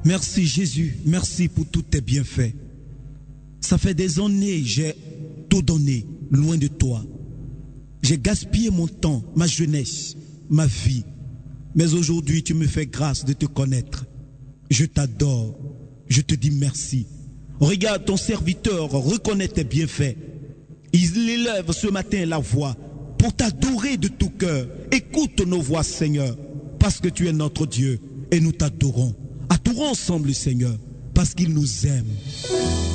Merci Jésus, merci pour tous tes bienfaits. Ça fait des années, j'ai tout donné, loin de toi. J'ai gaspillé mon temps, ma jeunesse, ma vie. Mais aujourd'hui, tu me fais grâce de te connaître. Je t'adore, je te dis merci. Regarde ton serviteur, reconnais tes bienfaits. Il élève ce matin la voix pour t'adorer de tout cœur. Écoute nos voix, Seigneur, parce que tu es notre Dieu et nous t'adorons. Adorons ensemble le Seigneur, parce qu'il nous aime.